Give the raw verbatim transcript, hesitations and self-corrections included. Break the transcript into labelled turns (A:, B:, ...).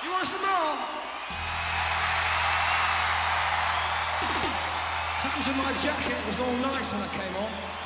A: You want some more? What happened to my jacket? It was all nice when I came on.